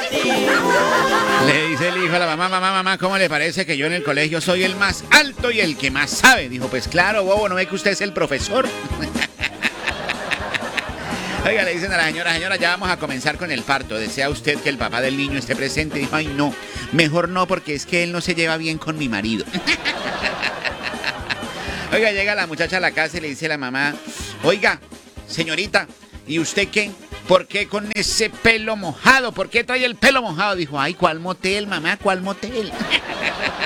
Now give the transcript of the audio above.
Le dice el hijo a la mamá, mamá, ¿cómo le parece que yo en el colegio soy el más alto y el que más sabe? Dijo, pues claro, bobo, ¿no ve que usted es el profesor? Oiga, le dicen a la señora, ya vamos a comenzar con el parto. ¿Desea usted que el papá del niño esté presente? Dijo, ay, no, mejor no, porque es que él no se lleva bien con mi marido. Oiga, llega la muchacha a la casa y le dice a la mamá, oiga, señorita, ¿y usted qué? ¿Por qué con ese pelo mojado? ¿Por qué trae el pelo mojado? Dijo, ay, ¿cuál motel, mamá? ¿Cuál motel?